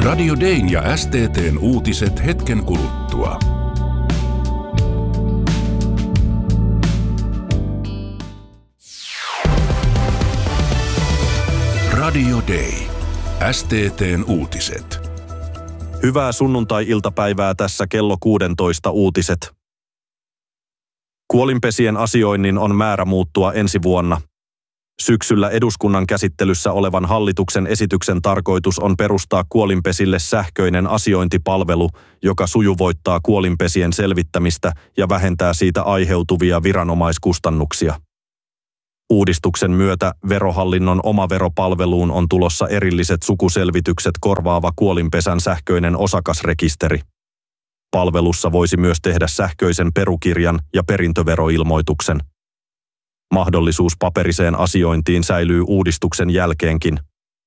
Radio Dayn ja STT:n uutiset hetken kuluttua. Radio Day. STT:n uutiset. Hyvää sunnuntai-iltapäivää, tässä kello 16 uutiset. Kuolinpesien asioinnin on määrä muuttua ensi vuonna. Syksyllä eduskunnan käsittelyssä olevan hallituksen esityksen tarkoitus on perustaa kuolinpesille sähköinen asiointipalvelu, joka sujuvoittaa kuolinpesien selvittämistä ja vähentää siitä aiheutuvia viranomaiskustannuksia. Uudistuksen myötä Verohallinnon omaveropalveluun on tulossa erilliset sukuselvitykset korvaava kuolinpesän sähköinen osakasrekisteri. Palvelussa voisi myös tehdä sähköisen perukirjan ja perintöveroilmoituksen. Mahdollisuus paperiseen asiointiin säilyy uudistuksen jälkeenkin.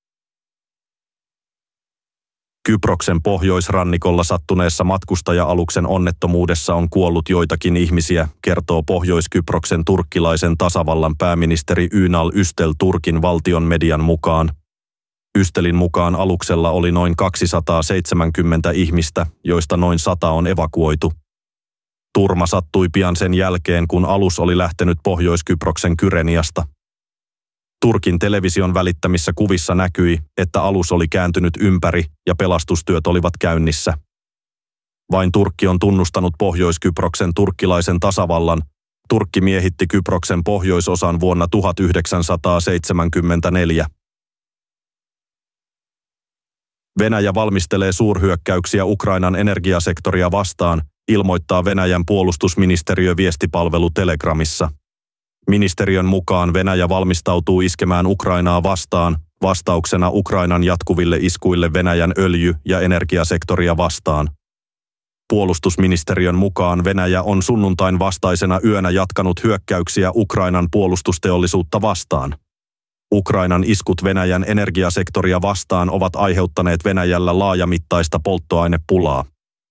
Kyproksen pohjoisrannikolla sattuneessa matkustaja-aluksen onnettomuudessa on kuollut joitakin ihmisiä, kertoo Pohjois-Kyproksen turkkilaisen tasavallan pääministeri Ünal Üstel Turkin valtion median mukaan. Üstelin mukaan aluksella oli noin 270 ihmistä, joista noin 100 on evakuoitu. Turma sattui pian sen jälkeen, kun alus oli lähtenyt Pohjois-Kyproksen Kyreniasta. Turkin television välittämissä kuvissa näkyi, että alus oli kääntynyt ympäri ja pelastustyöt olivat käynnissä. Vain Turkki on tunnustanut Pohjois-Kyproksen turkkilaisen tasavallan. Turkki miehitti Kyproksen pohjoisosan vuonna 1974. Venäjä valmistelee suurhyökkäyksiä Ukrainan energiasektoria vastaan, ilmoittaa Venäjän puolustusministeriö viestipalvelu Telegramissa. Ministeriön mukaan Venäjä valmistautuu iskemään Ukrainaa vastaan, vastauksena Ukrainan jatkuville iskuille Venäjän öljy- ja energiasektoria vastaan. Puolustusministeriön mukaan Venäjä on sunnuntain vastaisena yönä jatkanut hyökkäyksiä Ukrainan puolustusteollisuutta vastaan. Ukrainan iskut Venäjän energiasektoria vastaan ovat aiheuttaneet Venäjällä laajamittaista polttoainepulaa.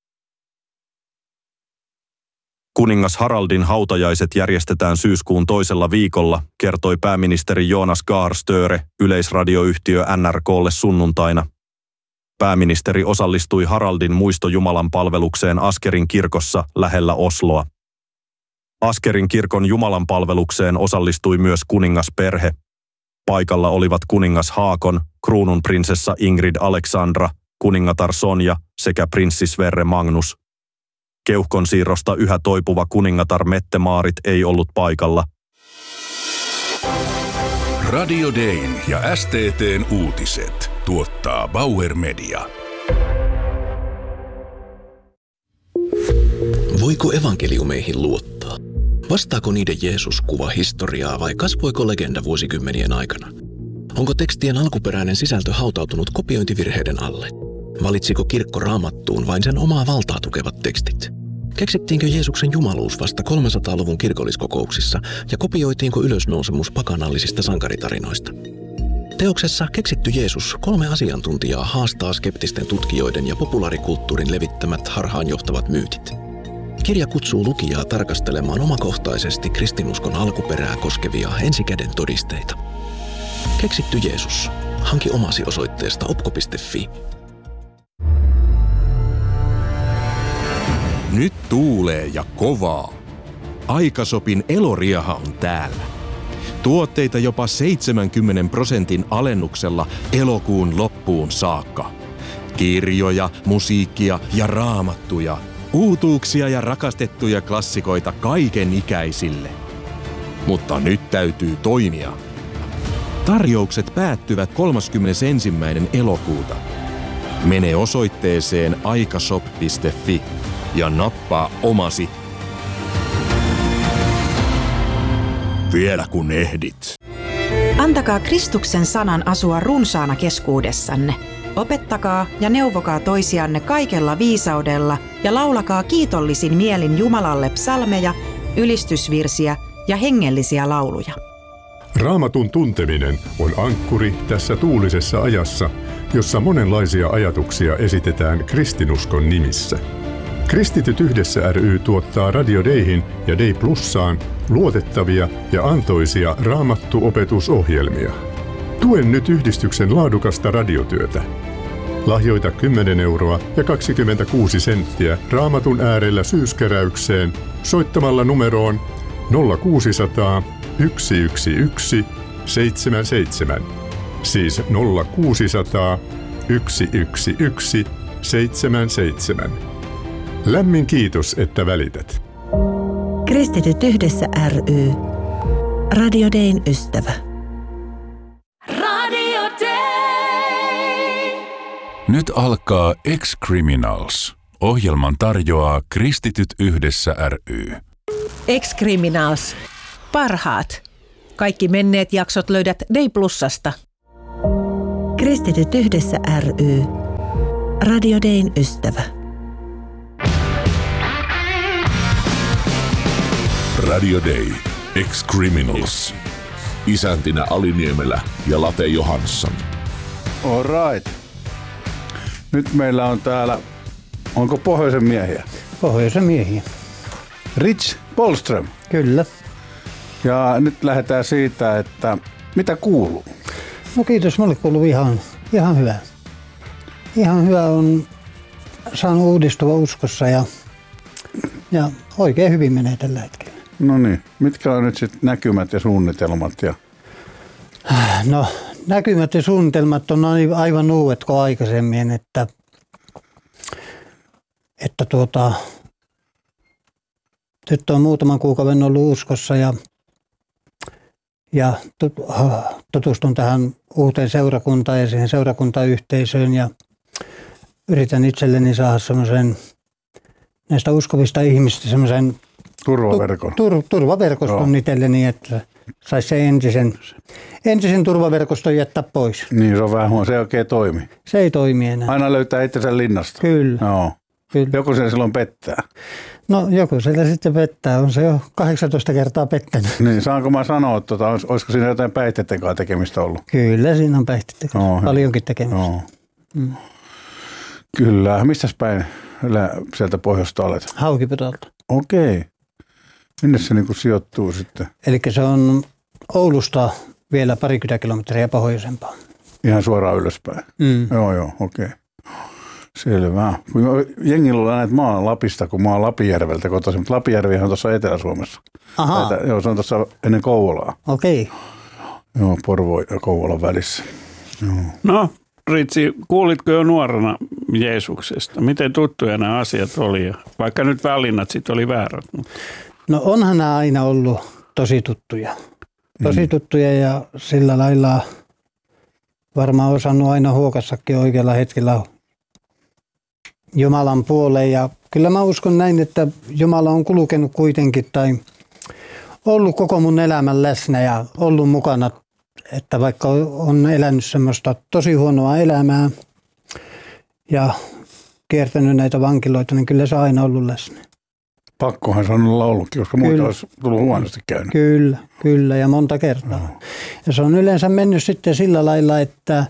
Kuningas Haraldin hautajaiset järjestetään syyskuun toisella viikolla, kertoi pääministeri Jonas Gahr Støre yleisradioyhtiö NRK:lle sunnuntaina. Pääministeri osallistui Haraldin muistojumalan palvelukseen Askerin kirkossa lähellä Osloa. Askerin kirkon jumalanpalvelukseen osallistui myös kuningasperhe. Paikalla olivat kuningas Haakon, kruununprinsessa Ingrid Alexandra, kuningatar Sonja sekä prinssi Sverre Magnus. Keuhkon siirrosta yhä toipuva kuningatar Mette-Maarit ei ollut paikalla. Radio Dayn ja STT:n uutiset tuottaa Bauer Media. Voiko evankeliumeihin luottaa? Vastaako niiden Jeesus-kuva historiaa vai kasvoiko legenda vuosikymmenien aikana? Onko tekstien alkuperäinen sisältö hautautunut kopiointivirheiden alle? Valitsiko kirkko Raamattuun vain sen omaa valtaa tukevat tekstit? Keksittiinkö Jeesuksen jumaluus vasta 300-luvun kirkolliskokouksissa ja kopioitiinko ylösnousemus pakanallisista sankaritarinoista? Teoksessa Keksitty Jeesus 3 asiantuntijaa haastaa skeptisten tutkijoiden ja populaarikulttuurin levittämät harhaanjohtavat myytit. Kirja kutsuu lukijaa tarkastelemaan omakohtaisesti kristinuskon alkuperää koskevia ensikäden todisteita. Keksitty Jeesus. Hanki omasi osoitteesta opko.fi. Nyt tuulee ja kovaa. Aikasopin eloriaha on täällä. Tuotteita jopa 70% alennuksella elokuun loppuun saakka. Kirjoja, musiikkia ja raamattuja. Uutuuksia ja rakastettuja klassikoita kaiken ikäisille. Mutta nyt täytyy toimia. Tarjoukset päättyvät 31. elokuuta. Mene osoitteeseen aikashop.fi ja nappaa omasi. Vielä kun ehdit. Antakaa Kristuksen sanan asua runsaana keskuudessanne. Opettakaa ja neuvokaa toisianne kaikella viisaudella ja laulakaa kiitollisin mielin Jumalalle psalmeja, ylistysvirsiä ja hengellisiä lauluja. Raamatun tunteminen on ankkuri tässä tuulisessa ajassa, jossa monenlaisia ajatuksia esitetään kristinuskon nimissä. Kristityt yhdessä ry tuottaa Radio Dayhin ja Day Plussaan luotettavia ja antoisia raamattuopetusohjelmia. Tue nyt yhdistyksen laadukasta radiotyötä. Lahjoita 10 euroa ja 26 senttiä Raamatun äärellä syyskeräykseen soittamalla numeroon 0600 111 77. Siis 0600 111 77. Lämmin kiitos, että välität. Kristityt yhdessä ry. Radio Dayn ystävä. Radio Day. Nyt alkaa Ex-Criminals. Ohjelman tarjoaa Kristityt yhdessä ry. Ex-Criminals. Parhaat. Kaikki menneet jaksot löydät Day Plusasta. Kristityt yhdessä ry. Radio Dayn ystävä. Radio Day. Ex-Criminals. Isäntinä Ali Niemelä ja Late Johansson. All right. Nyt meillä on täällä, onko pohjoisen miehiä? Pohjoisen miehiä. Rich Polström. Kyllä. Ja nyt lähdetään siitä, että mitä kuuluu? No kiitos, mulle kuuluu ihan hyvä. Ihan hyvä on saanut uudistua uskossa ja oikein hyvin menee tällä hetkellä. No niin, mitkä on nyt sitten näkymät ja suunnitelmat? No näkymät ja suunnitelmat on aivan uudet kuin aikaisemmin, että nyt on muutaman kuukauden ollut uskossa ja tutustun tähän uuteen seurakuntaan ja siihen seurakuntayhteisöön ja yritän itselleni saada semmoisen näistä uskovista ihmistä semmoisen turvaverkoston itselleni, että saisi se entisen turvaverkoston jättää pois. Niin, se on vähän huono. Se ei oikein toimi. Se ei toimi enää. Aina löytää itsensä linnasta. Kyllä. No. Kyllä. Joku sen silloin pettää. No joku sieltä sitten pettää. On se jo 18 kertaa pettänyt. Niin, saanko mä sanoa, että olisiko siinä jotain päihteiden kanssa tekemistä ollut? Kyllä siinä on päihteiden kanssa. No, paljonkin tekemistä. No. Kyllä. Mistäs päin sieltä pohjoista olet? Haukiputolta. Okei. Minne se niinku sijoittuu sitten? Eli se on Oulusta vielä 20 kilometriä pohjoisempaa. Ihan suoraan ylöspäin? Joo, okei. Selvä. Jengillä on aina, että mä oon Lapista, kun mä oon Lapinjärveltä kotoisin, mutta Lapinjärvihän on tuossa Etelä-Suomessa. Ahaa. Joo, se on tuossa ennen Kouvolaa. Okei. Joo, Porvo ja Kouvolan välissä. Joo. No, Ritsi, kuulitko jo nuorena Jeesuksesta? Miten tuttuja nämä asiat oli? Vaikka nyt valinnat sitten oli väärät. Mutta. No onhan nämä aina ollut tosi tuttuja. Tosi tuttuja ja sillä lailla varmaan osannut aina huokassakin oikealla hetkellä Jumalan puoleen. Ja kyllä mä uskon näin, että Jumala on kulkenut kuitenkin tai ollut koko mun elämän läsnä ja ollut mukana. Että vaikka on elänyt semmoista tosi huonoa elämää ja kiertänyt näitä vankiloita, niin kyllä se on aina ollut läsnä. Pakkohan se on olla ollutkin, koska muita olisi tullut huonosti käynyt. Kyllä ja monta kertaa. No. Ja se on yleensä mennyt sitten sillä lailla, että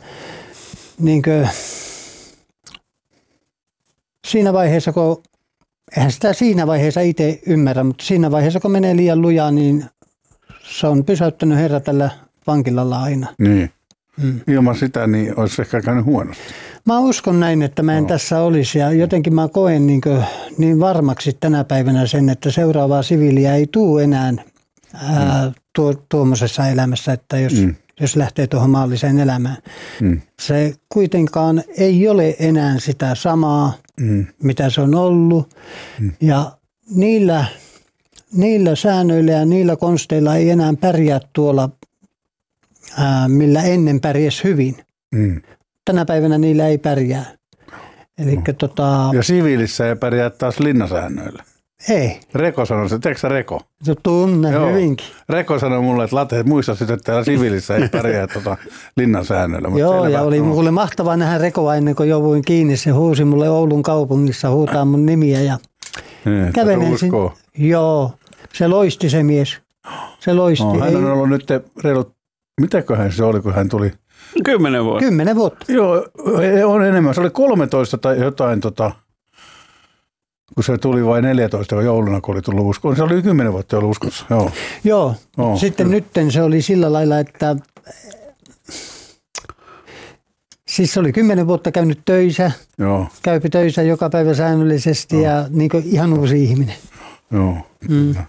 siinä vaiheessa, eihän sitä siinä vaiheessa itse ymmärrä, mutta siinä vaiheessa, kun menee liian lujaa, niin se on pysäyttänyt Herra tällä vankilalla aina. Niin. Ilman sitä niin olisi ehkä käynyt huonosti. Mä uskon näin, että mä en tässä olisi ja jotenkin mä koen niin varmaksi tänä päivänä sen, että seuraavaa siviiliä ei tule enää tuommoisessa elämässä, että jos lähtee tuohon maalliseen elämään. Se kuitenkaan ei ole enää sitä samaa, mitä se on ollut ja niillä säännöillä ja niillä konsteilla ei enää pärjää tuolla, millä ennen pärjäsi hyvin. Tänä päivänä niillä ei pärjää. Ja siviilissä ei pärjää taas linnasäännöillä. Ei. Reko sanoi se, tiedätkö sä Reko? Tunnen hyvinkin. Reko sanoi mulle, että Late, muista sitten, että täällä siviilissä ei pärjää linnasäännöillä. Joo, ja oli mulle mahtavaa nähdä Rekoa ennen kuin jouduin kiinni. Se huusi mulle Oulun kaupungissa, huutaa mun nimiä ja kävelen sinne. Joo, se loisti se mies. Se loisti. Hän on ollut nyt reilut, mitäköhän se oli, kun hän tuli? 10 vuotta. 10 vuotta. Joo, on enemmän. Se oli 13 tai jotain, kun se tuli vain 14 jouluna, kun oli tullut uskoon. Se oli 10 vuotta ollut uskossa. Joo. Sitten nytten se oli sillä lailla, että Siis oli 10 vuotta käynyt töissä. Joo. Käypi töissä joka päivä säännöllisesti ja niin kuin ihan uusi ihminen. Joo, kyllä.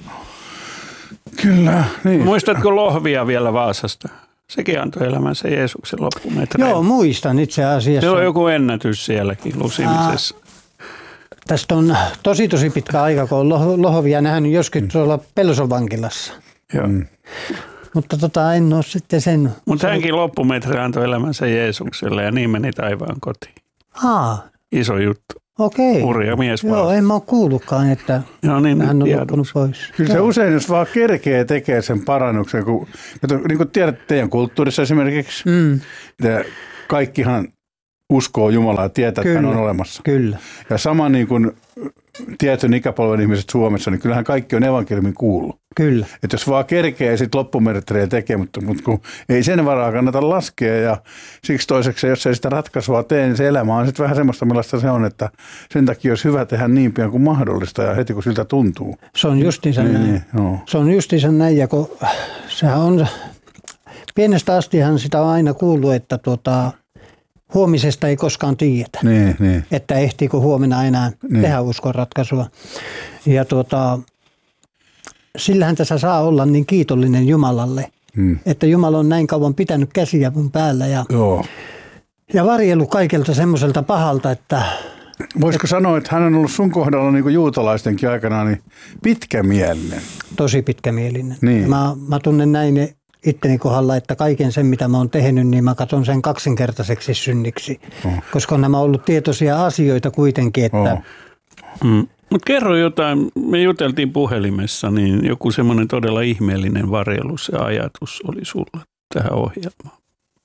Kyllä, niin. Muistatko Lohvia vielä Vaasasta? Sekin antoi elämänsä Jeesuksen loppumetreillä. Joo, muistan itse asiassa. Se on joku ennätys sielläkin lusimisessa. Tästä on tosi pitkä aika, kun on Lohvia nähnyt joskin tuolla Pelson vankilassa. Joo. Mutta en ole sitten sen. Mutta hänkin loppumetreillä antoi elämänsä Jeesukselle ja niin meni taivaan kotiin. Iso juttu. Okei. Hurja mies. Joo, en mä ole kuullukaan, että niin, hän on loppunut pois. Kyllä se usein, jos vaan kerkee tekee sen parannuksen, kun, niin kuin tiedätte teidän kulttuurissa esimerkiksi, kaikkihan uskoo Jumalaa ja tietää, että hän on olemassa. Kyllä. Ja sama niin kuin tietyn ikäpolven ihmiset Suomessa, niin kyllähän kaikki on evankeliumin kuullut. Kyllä. Että jos vaan kerkee sitten loppumertreä tekee, mutta kun ei sen varaa kannata laskea ja siksi toiseksi, jos ei sitä ratkaisua tee, niin se elämä on sitten vähän semmoista, millaista se on, että sen takia olisi hyvä tehdä niin pian kuin mahdollista ja heti kun siltä tuntuu. Se on justiinsa näin. Niin, se on justiinsa näin ja kun sehän on, pienestä astihan sitä on aina kuullut, että huomisesta ei koskaan tiedetä, niin. että ehtiikö huomenna enää tehdä uskonratkaisua. Ja sillähän tässä saa olla niin kiitollinen Jumalalle, että Jumala on näin kauan pitänyt käsiä mun päällä ja varjellut kaikelta semmoiselta pahalta, että... Voisiko sanoa, että hän on ollut sun kohdalla niin kuin juutalaistenkin aikana niin pitkämielinen? Tosi pitkämielinen. Niin. Mä tunnen näin itteni kohdalla, että kaiken sen, mitä mä oon tehnyt, niin mä katson sen kaksinkertaiseksi synniksi. Koska on nämä ollut tietoisia asioita kuitenkin, että... Mutta kerro jotain, me juteltiin puhelimessa, niin joku semmoinen todella ihmeellinen varjelus ja ajatus oli sulla tähän ohjelmaan.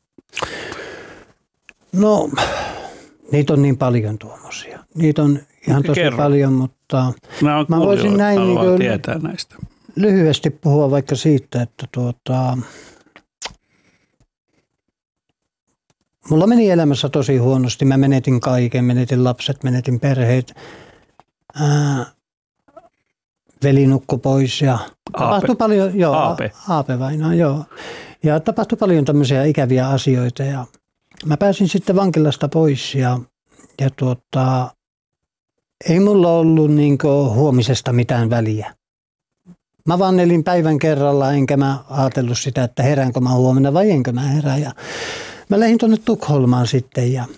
No, niitä on niin paljon tuommoisia. Niitä on ihan tosi paljon, mutta mä voisin näin tietää näistä. Lyhyesti puhua vaikka siitä, että mulla meni elämässä tosi huonosti. Mä menetin kaiken, menetin lapset, menetin perheet. Veli nukkui pois ja tapahtui paljon, Aape vainaa, joo. Ja tapahtui paljon tämmöisiä ikäviä asioita ja mä pääsin sitten vankilasta pois ja ei mulla ollut huomisesta mitään väliä. Mä vaan elin päivän kerralla, enkä mä ajatellut sitä, että heräänkö mä huomenna vai enkö mä herää. Ja mä lähdin tuonne Tukholmaan sitten ja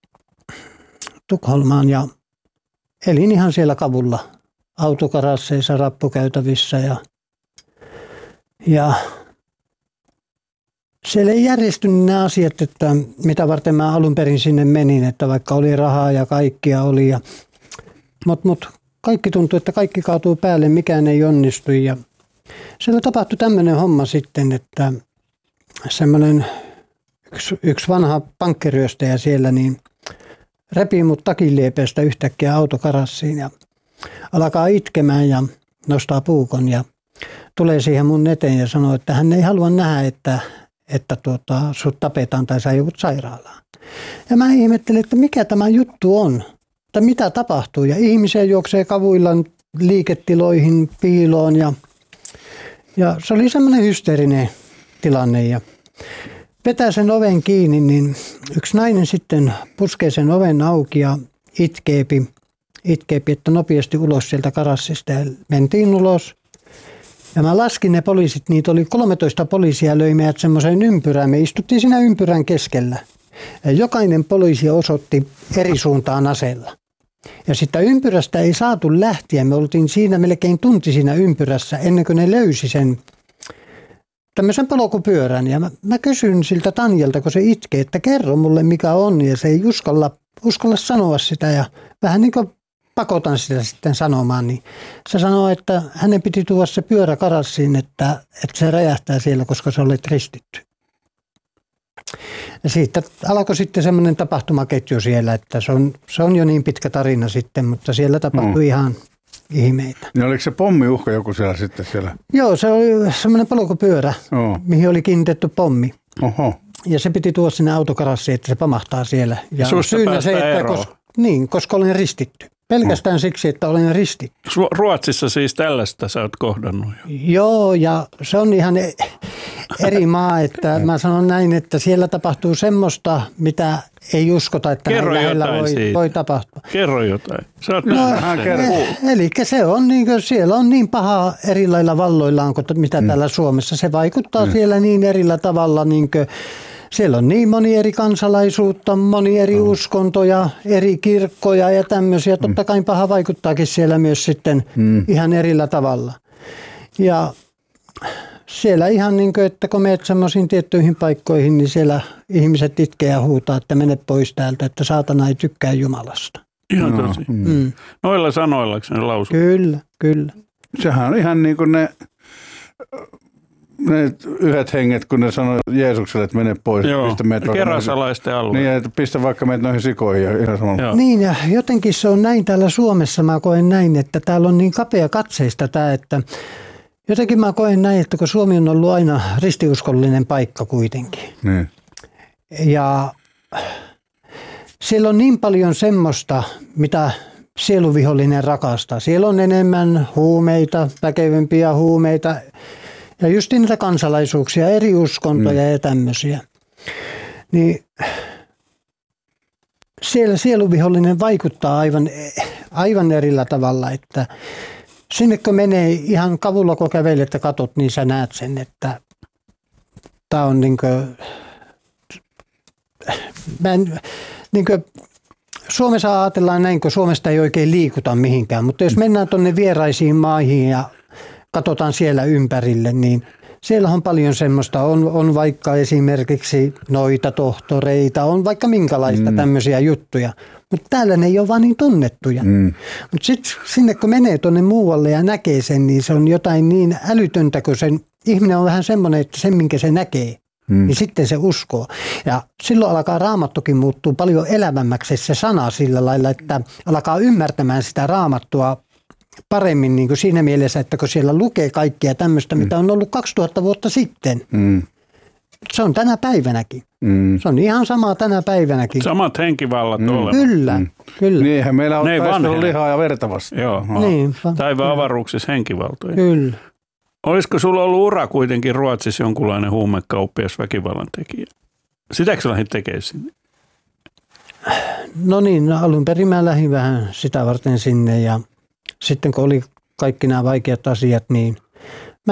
elin ihan siellä kavulla autokarasseissa, rappukäytävissä ja siellä ei järjestynyt nämä asiat, että mitä varten mä alun perin sinne menin, että vaikka oli rahaa ja kaikkia oli. Mutta kaikki tuntui, että kaikki kaatuu päälle, mikään ei onnistu. Ja siellä tapahtui tämmöinen homma sitten, että semmoinen yksi vanha pankkiryöstäjä siellä niin repii mut takinliepeestä yhtäkkiä autokarassiin ja alkaa itkemään ja nostaa puukon ja tulee siihen mun eteen ja sanoo, että hän ei halua nähdä, että sut tapetaan tai sä joudut sairaalaan. Ja mä ihmettelin, että mikä tämä juttu on, että mitä tapahtuu. Ja ihmisiä juoksee kavuilla liiketiloihin, piiloon ja se oli semmoinen hysteerinen tilanne. Ja vetää sen oven kiinni, niin yksi nainen sitten puskee sen oven auki ja itkeepi, että nopeasti ulos sieltä karassista. Ja mentiin ulos. Ja mä laskin ne poliisit, niitä oli 13 poliisia, löi meidät semmoiseen ympyrään. Me istuttiin siinä ympyrän keskellä. Ja jokainen poliisi osoitti eri suuntaan aseella. Ja sitä ympyrästä ei saatu lähteä. Me oltiin siinä melkein tunti siinä ympyrässä ennen kuin ne löysi sen tämmöisen polkupyörän. Ja mä kysyin siltä Tanjalta, kun se itkee, että kerro mulle mikä on. Ja se ei uskalla sanoa sitä ja vähän niin kuin pakotan sitä sitten sanomaan. Niin se sanoo, että hänen piti tuoda se pyörä karassiin, että se räjähtää siellä, koska se oli kristitty. Ja siitä alkoi sitten semmoinen tapahtumaketju siellä, että se on jo niin pitkä tarina sitten, mutta siellä tapahtui ihan ihmeitä. Ja oliko se pommiuhka joku siellä sitten siellä? Joo, se oli semmoinen polkupyörä, mihin oli kiinnitetty pommi. Oho. Ja se piti tuoda sinne autokarassiin, että se pamahtaa siellä. Ja susta päästään eroon. Koska olen ristitty. Pelkästään siksi, että olen ristitty. Ruotsissa siis tällaista sä oot kohdannut jo. Joo, ja se on ihan eri maa, että mä sanon näin, että siellä tapahtuu semmoista, mitä ei uskota, että näin lähellä voi tapahtua. Kerro jotain. Eli se on siellä on niin paha eri lailla valloillaan kuin mitä täällä Suomessa. Se vaikuttaa siellä niin erillä tavalla, siellä on niin moni eri kansalaisuutta, moni eri uskontoja, eri kirkkoja ja tämmöisiä. Totta kai paha vaikuttaakin siellä myös sitten ihan erillä tavalla. Ja siellä ihan että kun menet semmoisiin tiettyihin paikkoihin, niin siellä ihmiset itkee ja huutaa, että mene pois täältä, että saatana ei tykkää Jumalasta. Ihan tosi. Noilla sanoilla ne lausuu. Kyllä. Sehän on ihan niin kuin ne yhdet henget, kun ne sanoo Jeesukselle, että mene pois. Joo, kerasalaisten alueelle. Niin, että pistä vaikka meitä noihin sikoihin. Ja niin, ja jotenkin se on näin täällä Suomessa. Mä koen näin, että täällä on niin kapea katseista tämä, että jotenkin mä koen näin, että kun Suomi on ollut aina ristiuskollinen paikka kuitenkin. Niin. Ja siellä on niin paljon semmoista, mitä sieluvihollinen rakastaa. Siellä on enemmän huumeita, väkevämpiä huumeita ja just niitä kansalaisuuksia, eri uskontoja ja tämmöisiä. Niin siellä sieluvihollinen vaikuttaa aivan erillä tavalla, että sinne kun menee ihan kavulla, kun kävelet ja katot, niin sä näet sen, että tää on Suomessa ajatellaan näin, kun Suomesta ei oikein liikuta mihinkään, mutta jos mennään tuonne vieraisiin maihin ja katsotaan siellä ympärille, niin siellä on paljon semmoista, on vaikka esimerkiksi noita tohtoreita, on vaikka minkälaista tämmöisiä juttuja, mutta täällä ne ei ole vaan niin tunnettuja. Mutta sitten sinne kun menee tuonne muualle ja näkee sen, niin se on jotain niin älytöntä, kun sen ihminen on vähän semmoinen, että sen minkä se näkee, niin sitten se uskoo. Ja silloin alkaa Raamattukin muuttuu paljon elävämmäksi se sana sillä lailla, että alkaa ymmärtämään sitä Raamattua paremmin niin kuin siinä mielessä, että kun siellä lukee kaikkea tämmöistä, mitä on ollut 2000 vuotta sitten. Se on tänä päivänäkin. Se on ihan sama tänä päivänäkin. Samat henkivallat olevat. Kyllä. Niinhän meillä on taistelu lihaa ja verta vastaan. Joo. Niin, taivaan avaruuksissa henkivaltoja. Kyllä. Olisiko sulla ollut ura kuitenkin Ruotsissa jonkunlainen huumekauppias väkivallan tekijä? Sitäkö sä lähdit tekemään sinne? No niin, alun perin mä lähdin vähän sitä varten sinne ja sitten kun oli kaikki nämä vaikeat asiat, niin mä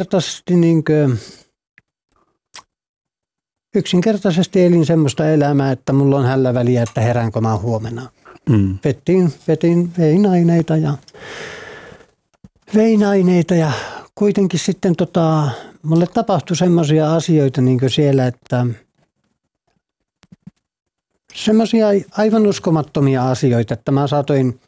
yksinkertaisesti elin semmoista elämää, että mulla on hällä väliä, että heräänkö mä huomenna. Vein aineita ja kuitenkin sitten mulle tapahtui semmoisia asioita niin kuin siellä, että semmoisia aivan uskomattomia asioita, että mä saatoin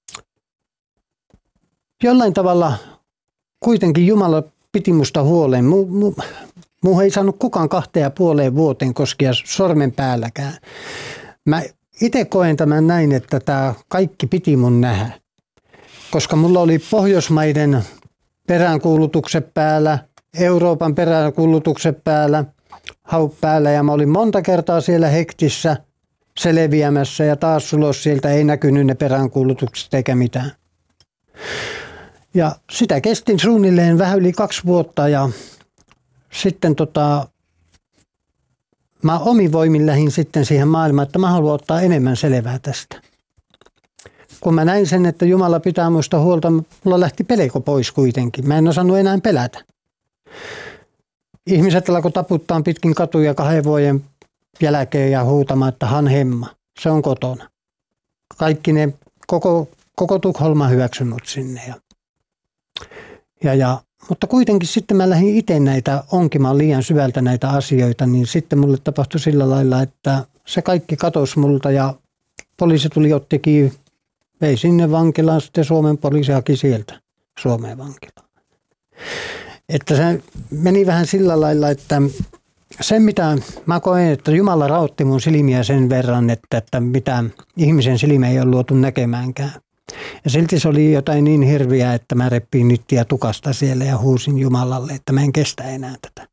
jollain tavalla kuitenkin Jumala piti musta huolen. Muu ei saanut kukaan 2,5 vuoteen koskea sormen päälläkään. Mä itse koen tämän näin, että tämä kaikki piti mun nähdä. Koska mulla oli Pohjoismaiden peräänkuulutukset päällä, Euroopan peräänkuulutukset päällä, päällä ja mä olin monta kertaa siellä hektissä selviämässä ja taas ulos sieltä ei näkynyt ne peräänkuulutukset eikä mitään. Ja sitä kestin suunnilleen vähän yli 2 vuotta ja sitten mä omin voimin lähdin sitten siihen maailmaan, että mä haluan ottaa enemmän selvää tästä. Kun mä näin sen, että Jumala pitää musta huolta, mulla lähti pelko pois kuitenkin. Mä en osannut enää pelätä. Ihmiset alkoi taputtaa pitkin katuja 2 vuoden jälkeen ja huutamaan, että hanhemma, se on kotona. Kaikki ne, koko Tukholma hyväksynyt sinne. Mutta kuitenkin sitten mä lähdin itse näitä onkimaan liian syvältä näitä asioita, niin sitten mulle tapahtui sillä lailla, että se kaikki katosi multa ja poliisi tuli ottikin, vei sinne vankilaan, sitten Suomen poliisi haki sieltä Suomeen vankilaan. Että se meni vähän sillä lailla, että se mitä mä koen, että Jumala raotti mun silmiä sen verran, että mitä ihmisen silmä ei ole luotu näkemäänkään. Ja silti se oli jotain niin hirviää, että mä reppiin nyttiä tukasta siellä ja huusin Jumalalle, että mä en kestä enää tätä.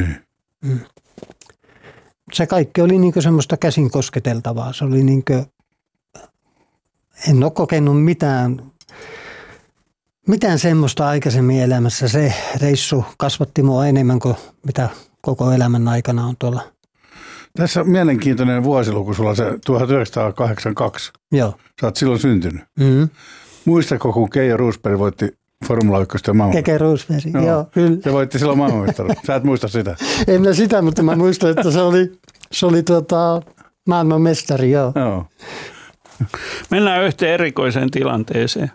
Se kaikki oli niinku semmoista käsin kosketeltavaa. Se oli niinku, en ole kokenut mitään mitään semmoista aikaisemmin elämässä. Se reissu kasvatti mua enemmän kuin mitä koko elämän aikana on tuolla. Tässä on mielenkiintoinen vuosiluku, sulla on se 1982. Joo. Sä oot silloin syntynyt. Mm-hmm. Muistatko, kun Keijo Roosberg voitti Formula 1 ja maailmanmestaruuden? Keke Roosberg, joo, kyllä. Se voitti silloin maailmanmestaruuden. Sä et muista sitä. En mä sitä, mutta mä muistan, että se oli maailmanmestari, joo. Joo. Mennään yhteen erikoiseen tilanteeseen.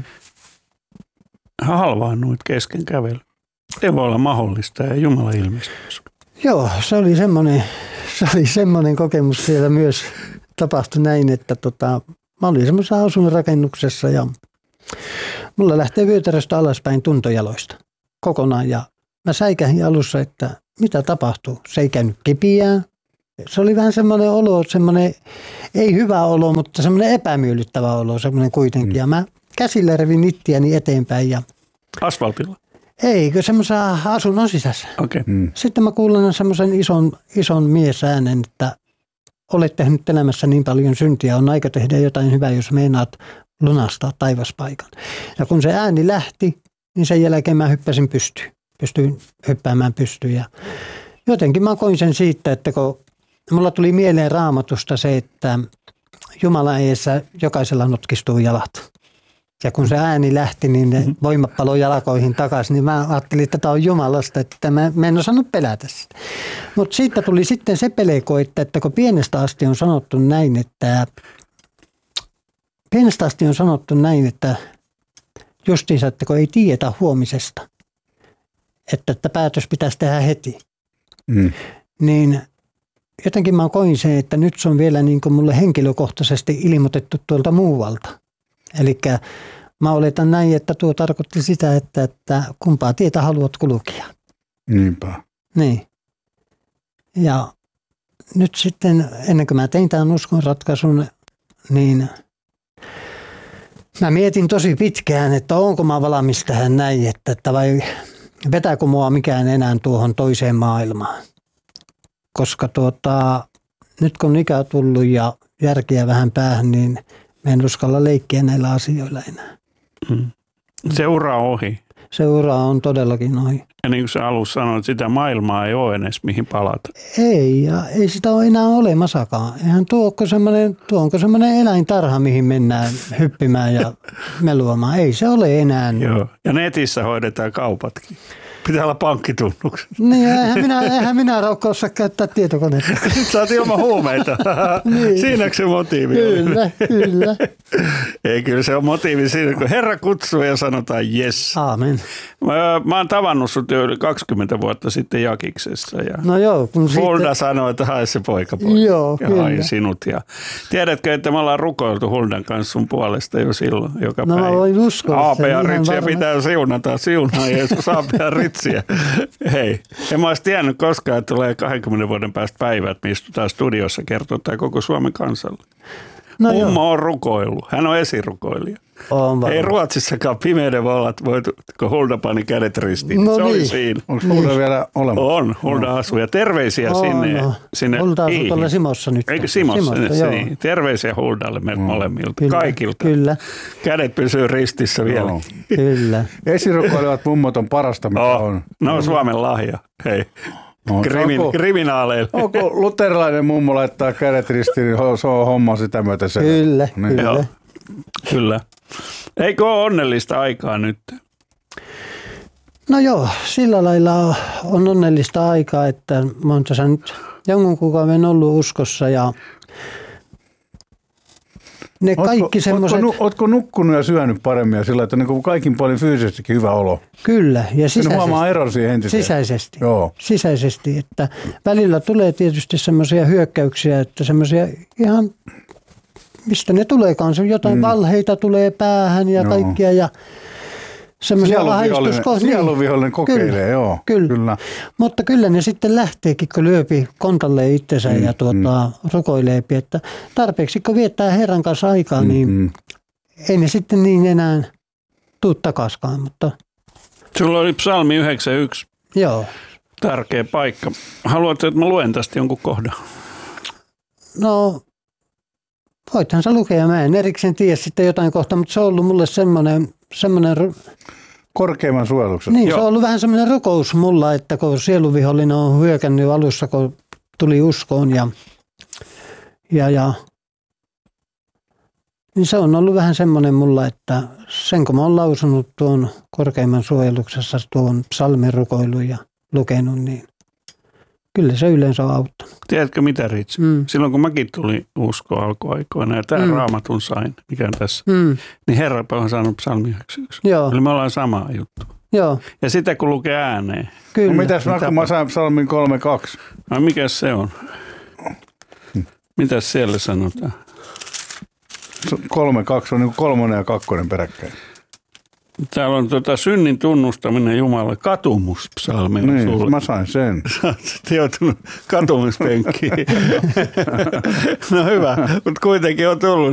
Halvaannuit kesken kävely. Se voi olla mahdollista ja Jumala ilmestyy. Joo, se oli semmoinen kokemus siellä myös. Tapahtui näin, että mä olin semmoisessa asuinrakennuksessa ja mulla lähtee vyötäröstä alaspäin tuntojaloista kokonaan. Ja mä säikähin alussa, että mitä tapahtuu. Se ei käynyt kipiään. Se oli vähän semmoinen olo, semmoinen ei hyvä olo, mutta semmoinen epämiellyttävä olo, semmoinen kuitenkin. Ja mä käsillä revin ittiäni eteenpäin. Ja asfaltilla? Eikö semmoisessa asunnon sisässä. Okay. Sitten mä kuulen semmoisen ison miesäänen, että olet tehnyt elämässä niin paljon syntiä, on aika tehdä jotain hyvää, jos meinaat lunastaa taivaspaikan. Ja kun se ääni lähti, niin sen jälkeen mä hyppäsin pystyyn. Pystyin hyppäämään pystyyn. Ja jotenkin mä koin sen siitä, että kun mulla tuli mieleen Raamatusta se, että Jumalan edessä jokaisella notkistuu jalat. Ja kun se ääni lähti, niin ne voimat paloi jalkoihin takaisin, niin mä ajattelin, että tämä on Jumalasta, että mä en osannut pelätä sitä. Mutta siitä tuli sitten se peleko, että kun pienestä asti on sanottu näin, että justiinsa, että kun ei tiedetä huomisesta, että päätös pitäisi tehdä heti, niin jotenkin mä koin sen, että nyt se on vielä niin kuin mulle henkilökohtaisesti ilmoitettu tuolta muualta. Eli mä oletan näin, että tuo tarkoitti sitä, että kumpaa tietä haluat kulkea. Niinpä. Niin. Ja nyt sitten, ennen kuin mä tein tämän uskonratkaisun, niin mä mietin tosi pitkään, että onko mä valmis tähän näin, että vai vetääkö mua mikään enää tuohon toiseen maailmaan. Koska nyt kun on ikää tullut ja järkeä vähän päähän, niin mä en uskalla leikkiä näillä asioilla enää. Seura on ohi. Seura on todellakin ohi. Ja niin kuin sä alussa sanoit, sitä maailmaa ei ole edes mihin palata. Ei, ja ei sitä ole enää olemassakaan. Eihän tuo onko semmoinen eläintarha, mihin mennään hyppimään ja meluamaan. Ei se ole enää. Joo, ja netissä hoidetaan kaupatkin. Pitää olla pankkitunnukset. Niin, eihän minä Raukka osaa käyttää tietokonetta. Nyt sä oot ilman huumeita. Niin. Siinäkö se motiivi? Kyllä. Ei, kyllä se on motiivi siinä, kun Herra kutsuu ja sanotaan yes. Aamen. Mä oon tavannut sut jo yli 20 vuotta sitten Jakiksessa. Ja no joo. Hulda sanoi, että hae se poika pois. Joo, ja kyllä. hain sinut. Ja tiedätkö, että me ollaan rukoiltu Huldan kanssa sun puolesta jo silloin joka päivä. No mä voin uskoa. Aapea Ritsiä pitää siunata. Siunaa Jeesus Aapea Ritsiä. Hei, en mä olisi tiennyt koskaan, että tulee 20 vuoden päästä päivät, että me istutaan studiossa kertoo tämä koko Suomen kansalle. No Mummo on rukoillut. Hän on esirukoilija. Ei Ruotsissakaan pimeyden vallat voitu, kun Hulda pani kädet ristiin. No se niin. oli siinä. Onko Hulda vielä olemassa? On, Hulda asuu. Ja terveisiä sinne. Hulda asuu tuolla Simossa nyt. Eikö Simossa? Niin. Terveisiä Huldalle meiltä molemmilta. Kyllä, kaikilta. Kyllä. Kädet pysyy ristissä vielä. No. Kyllä. Esirukoilevat mummot on parasta, mitä on. No Suomen lahja. Hei. No, Kriminaaleille. Onko luterilainen mummo laittaa kädet ristiin, niin se on homma sitä myötä. Kyllä, niin. kyllä. Kyllä. Eikö ole onnellista aikaa nyt? No joo, sillä lailla on onnellista aikaa, että mä oon tässä nyt jonkun kuukauden ollut uskossa ja ne kaikki semmoiset... Ootko nukkunut ja syönyt paremmin ja sillä, että niin kaikin puolin fyysisestikin hyvä olo? Kyllä, ja sisäisesti. Huomaa eron siihen entiseen. Sisäisesti. Joo. Sisäisesti, että välillä tulee tietysti semmoisia hyökkäyksiä, että semmoisia ihan, mistä ne tuleekaan, jotain valheita tulee päähän ja kaikkia ja semmoisia ahdistuskohtia. Sieluvihollinen kokeilee, joo. Kyllä. Mutta kyllä ne sitten lähteekin, kun lyöpi kontalleen itsensä ja rukoileepi, että tarpeeksi kun viettää Herran kanssa aikaa, niin ei ne sitten niin enää tuu takaskaan. Mutta... Sulla oli psalmi 91. Joo. Tärkeä paikka. Haluatko, että mä luen tästä jonkun kohdan? No, voithan sä lukea. Mä en erikseen tiedä sitten jotain kohtaa, mutta se on ollut mulle semmoinen semmoinen... Korkeimman suojeluksen. Niin, se on ollut vähän semmoinen rukous mulla, että kun sieluvihollinen on hyökännyt alussa, kun tuli uskoon niin se on ollut vähän semmoinen mulla, että sen kun mä oon lausunut tuon korkeimman suojeluksessa tuon psalmin rukoilun ja lukenut, niin kyllä se yleensä on auttanut. Tiedätkö mitä, Ritsi? Silloin kun mäkin tulin uskoon alkuaikoina ja tämän raamatun sain, mikä on tässä, niin Herra on saanut psalmi 1. Eli me ollaan samaa juttua. Joo. Ja sitä kun lukee ääneen. Kyllä. No mitäs kun mä sain psalmin 3.2? No mikäs se on? Mitäs siellä sanotaan? 3.2 on niin kuin 3 ja 2 peräkkäin. Täällä on synnin tunnustaminen Jumalalle, katumuspsalmi. Niin, mä sain sen. Sä oot sitten joutunut katumuspenkkiin. No hyvä, mutta kuitenkin on tullut.